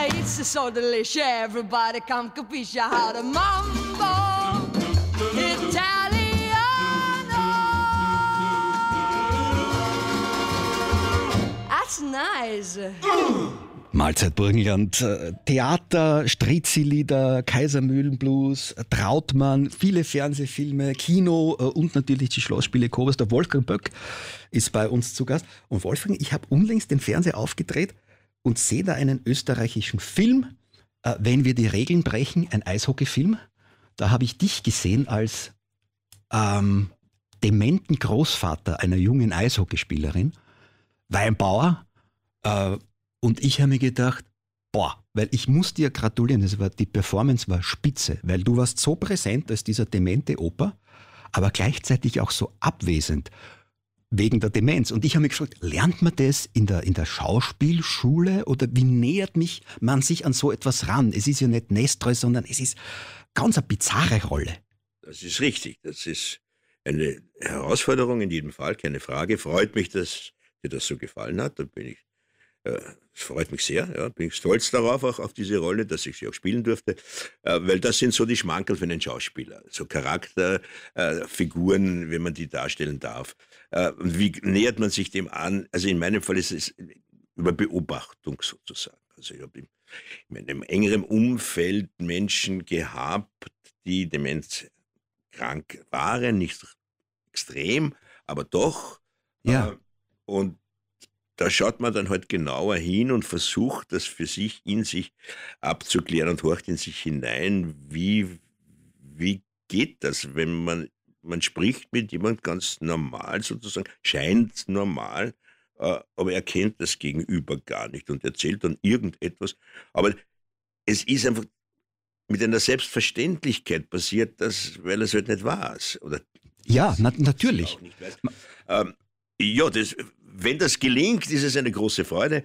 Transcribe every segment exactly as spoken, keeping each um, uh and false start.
It's so delicious. Everybody come capisce how to mambo Italiano. That's nice. Mahlzeit Burgenland, Theater, Strizzi-Lieder, Kaisermühlenblues, Trautmann, viele Fernsehfilme, Kino und natürlich die Schlossspiele Kobers. Der Wolfgang Böck ist bei uns zu Gast. Und Wolfgang, ich habe unlängst den Fernseher aufgedreht und sehe da einen österreichischen Film, äh, wenn wir die Regeln brechen, ein Eishockeyfilm. Da habe ich dich gesehen als ähm, dementen Großvater einer jungen Eishockeyspielerin, Weinbauer, äh, und ich habe mir gedacht, boah, weil ich muss dir gratulieren, das war, die Performance war spitze, weil du warst so präsent als dieser demente Opa, aber gleichzeitig auch so abwesend wegen der Demenz. Und ich habe mich gefragt, lernt man das in der, in der Schauspielschule oder wie nähert mich man sich an so etwas ran? Es ist ja nicht Nestroy, sondern es ist ganz eine bizarre Rolle. Das ist richtig, das ist eine Herausforderung in jedem Fall, keine Frage. Freut mich, dass dir das so gefallen hat, da bin ich Es freut mich sehr, ja, bin ich stolz darauf, auch auf diese Rolle, dass ich sie auch spielen durfte, äh, weil das sind so die Schmankerl für einen Schauspieler, so Charakterfiguren, äh, wenn man die darstellen darf. Äh, und wie nähert man sich dem an? Also in meinem Fall ist es über Beobachtung sozusagen. Also ich habe in meinem engeren Umfeld Menschen gehabt, die demenzkrank waren, nicht extrem, aber doch. Ja. Äh, und da schaut man dann halt genauer hin und versucht, das für sich in sich abzuklären und horcht in sich hinein, wie, wie geht das, wenn man, man spricht mit jemand ganz normal sozusagen, scheint normal, äh, aber er kennt das Gegenüber gar nicht und erzählt dann irgendetwas. Aber es ist einfach mit einer Selbstverständlichkeit passiert, dass, weil er es halt nicht weiß. Oder ja, na, natürlich. Auch nicht weiß. Ähm, ja, das... Wenn das gelingt, ist es eine große Freude.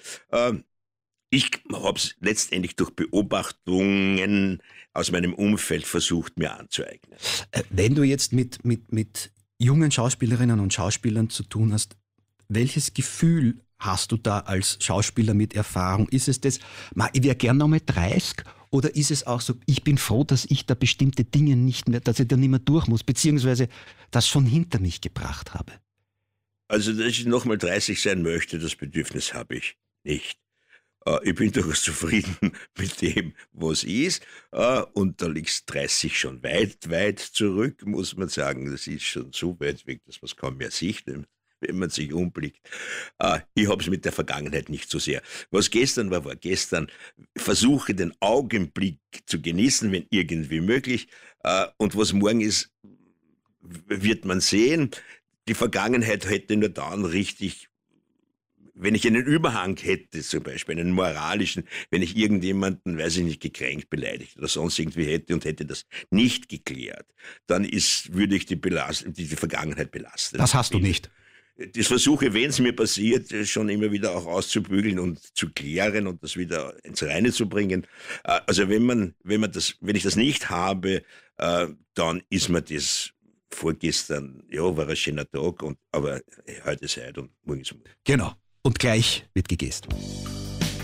Ich habe es letztendlich durch Beobachtungen aus meinem Umfeld versucht, mir anzueignen. Wenn du jetzt mit, mit, mit jungen Schauspielerinnen und Schauspielern zu tun hast, welches Gefühl hast du da als Schauspieler mit Erfahrung? Ist es das, ich wäre gern nochmal dreißig, oder ist es auch so, ich bin froh, dass ich da bestimmte Dinge nicht mehr, dass ich da nicht mehr durch muss, beziehungsweise das schon hinter mich gebracht habe? Also, dass ich nochmal dreißig sein möchte, das Bedürfnis habe ich nicht. Äh, ich bin durchaus zufrieden mit dem, was ist. Äh, und da liegt dreißig schon weit, weit zurück, muss man sagen. Das ist schon so weit weg, dass man es kaum mehr sieht, wenn man sich umblickt. Äh, ich habe es mit der Vergangenheit nicht so sehr. Was gestern war, war gestern. Versuche den Augenblick zu genießen, wenn irgendwie möglich. Äh, und was morgen ist, wird man sehen. Die Vergangenheit hätte nur dann richtig, wenn ich einen Überhang hätte, zum Beispiel einen moralischen, wenn ich irgendjemanden, weiß ich nicht, gekränkt, beleidigt oder sonst irgendwie hätte und hätte das nicht geklärt, dann ist, würde ich die, Belast- die, die Vergangenheit belasten. Das hast du nicht. Das versuche, wenn es mir passiert, schon immer wieder auch auszubügeln und zu klären und das wieder ins Reine zu bringen. Also wenn man, wenn man das, wenn ich das nicht habe, dann ist mir das vorgestern, ja, war ein schöner Tag, und, aber heute ist heute und morgen ist morgen. Genau. Und gleich wird gegessen.